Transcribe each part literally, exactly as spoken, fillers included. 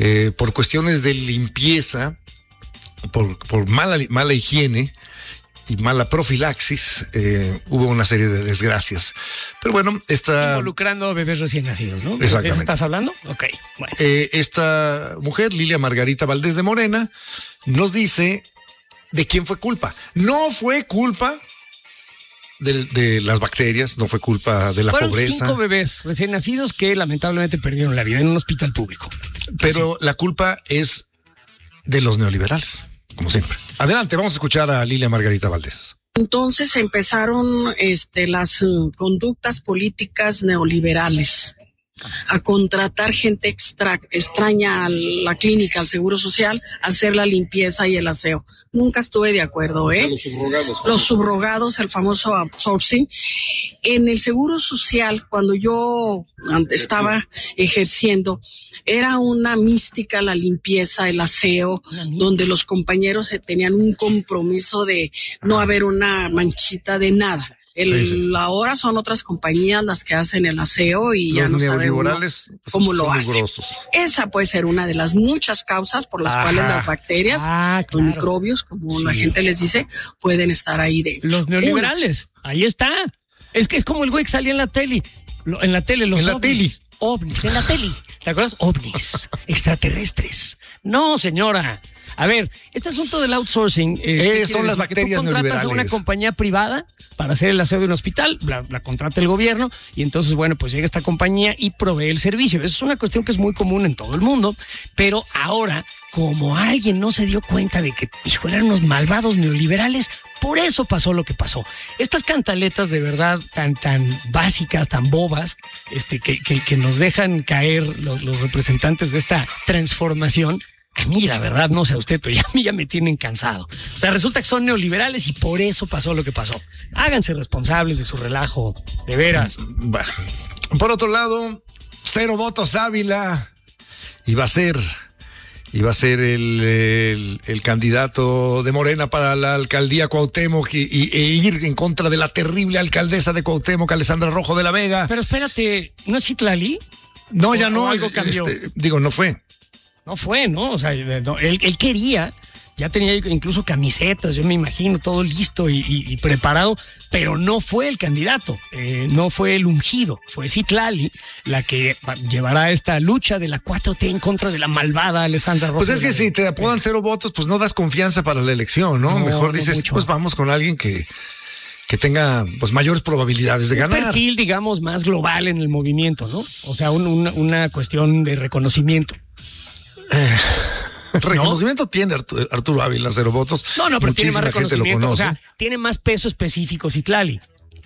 eh, por cuestiones de limpieza, por, por mala, mala higiene y mala profilaxis, eh, hubo una serie de desgracias. Pero bueno, esta... Involucrando bebés recién nacidos, ¿no? Exactamente. ¿De eso estás hablando? Ok, bueno. Eh, esta mujer, Lilia Margarita Valdés de Morena, nos dice de quién fue culpa. No fue culpa de, de las bacterias, no fue culpa de la Fueron pobreza. Fueron cinco bebés recién nacidos que lamentablemente perdieron la vida en un hospital público. Pero sí. La culpa es de los neoliberales, como siempre. Adelante, vamos a escuchar a Lilia Margarita Valdés. Entonces empezaron este, las uh, conductas políticas neoliberales a contratar gente extra, extraña a la clínica, al Seguro Social, a hacer la limpieza y el aseo. Nunca estuve de acuerdo, ¿eh? Los subrogados. Los subrogados, el famoso outsourcing. En el Seguro Social, cuando yo estaba ejerciendo, era una mística la limpieza, el aseo, donde los compañeros tenían un compromiso de no haber una manchita de nada. El, sí, sí, sí. Ahora son otras compañías las que hacen el aseo y los ya no saben uno cómo lo hacen. Esa puede ser una de las muchas causas por las Ajá. cuales las bacterias, ah, claro. los microbios, como sí. la gente les dice, pueden estar ahí dentro. Los neoliberales, Uno. ahí está. Es que es como el güey que salía en la tele, en la tele, los en la tele. ovnis, en la tele. ¿Te acuerdas? OVNIs, extraterrestres. No, señora. A ver, este asunto del outsourcing... Eh, eh, son las bacterias neoliberales. Tú contratas a una compañía privada para hacer el aseo de un hospital, la, la contrata el gobierno y entonces, bueno, pues llega esta compañía y provee el servicio. Eso es una cuestión que es muy común en todo el mundo, pero ahora, como alguien no se dio cuenta de que, hijo, eran unos malvados neoliberales, por eso pasó lo que pasó. Estas cantaletas de verdad tan, tan básicas, tan bobas, este, que, que, que nos dejan caer los, los representantes de esta transformación, a mí, la verdad, no sé a usted, pero ya a mí ya me tienen cansado. O sea, resulta que son neoliberales y por eso pasó lo que pasó. Háganse responsables de su relajo, de veras. Bueno, por otro lado, cero votos Ávila. Iba a ser, iba a ser el, el, el candidato de Morena para la alcaldía Cuauhtémoc y, y, e ir en contra de la terrible alcaldesa de Cuauhtémoc, Alessandra Rojo de la Vega. Pero espérate, ¿no es Citlali? No, ya no. Algo cambió. Este, digo, no fue. No fue, ¿no? O sea, no, él, él quería, ya tenía incluso camisetas, yo me imagino, todo listo y, y, y preparado, pero no fue el candidato, eh, no fue el ungido, fue Citlali la que llevará esta lucha de la cuatro T en contra de la malvada Alessandra Rojo. Pues es que si te apodan cero votos, pues no das confianza para la elección, ¿no? no Mejor dices, no pues vamos con alguien que... que tenga pues mayores probabilidades de un ganar. Un perfil, digamos, más global en el movimiento, ¿no? O sea, un, una, una cuestión de reconocimiento. Eh, reconocimiento ¿No? tiene Arturo, Arturo Ávila, cero votos. No, no, pero tiene más reconocimiento. O sea, tiene más peso específico Citlali.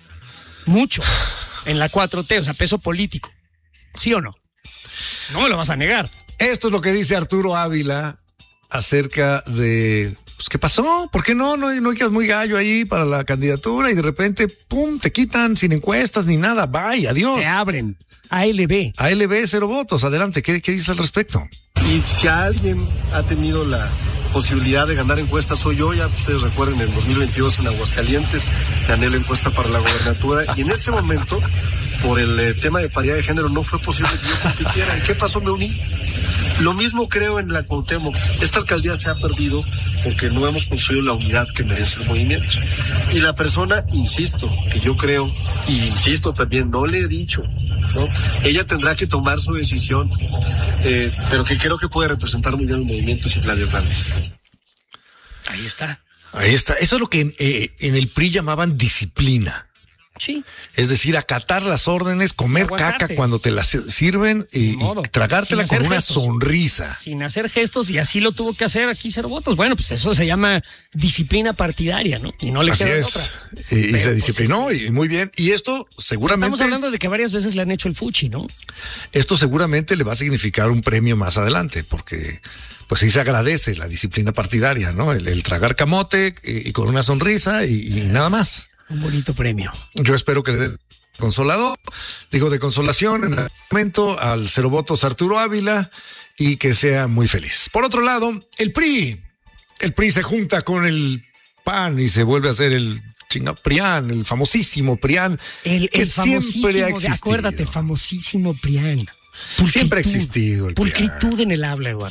Mucho. En la cuatro T, o sea, peso político. ¿Sí o no? No me lo vas a negar. Esto es lo que dice Arturo Ávila acerca de... Pues, ¿qué pasó? ¿Por qué no? No, no quedas muy gallo ahí para la candidatura y de repente, pum, te quitan sin encuestas ni nada. Bye, adiós. Te abren. A L B. A L B, cero votos. Adelante, ¿qué, qué dices al respecto? Y si alguien ha tenido la posibilidad de ganar encuestas soy yo, ya ustedes recuerden, en dos mil veintidós en Aguascalientes gané la encuesta para la gobernatura y en ese momento, por el eh, tema de paridad de género, no fue posible que yo compitiera. ¿Y qué pasó? Me uní. Lo mismo creo en la Cuauhtémoc. Esta alcaldía se ha perdido porque no hemos construido la unidad que merece el movimiento. Y la persona, insisto, que yo creo, y insisto también, no le he dicho, ¿no? Ella tendrá que tomar su decisión, eh, pero que creo que puede representar muy bien el movimiento es Citlali Hernández. Ahí está. Ahí está. Eso es lo que en, eh, en el P R I llamaban disciplina. Sí. Es decir, acatar las órdenes, comer Aguantarte. caca cuando te las sirven y, y tragártela con una gestos. sonrisa. Sin hacer gestos, y así lo tuvo que hacer aquí cero votos. Bueno, pues eso se llama disciplina partidaria, ¿no? Y no le así queda es. otra. Y, y se disciplinó pues, este... y muy bien. Y esto seguramente... Estamos hablando de que varias veces le han hecho el fuchi, ¿no? Esto seguramente le va a significar un premio más adelante, porque... pues sí se agradece la disciplina partidaria, ¿no? El, el tragar camote y, y con una sonrisa y, y nada más. Un bonito premio. Yo espero que le dé consolador, digo de consolación en el momento al cero votos Arturo Ávila y que sea muy feliz. Por otro lado, el P R I, el P R I se junta con el P A N y se vuelve a hacer el chingado PRIAN, el famosísimo PRIAN, el, que el siempre ha existido. Acuérdate, famosísimo PRIAN. Pulcritud, siempre ha existido el pulcritud PRIAN. en el habla, Eduardo.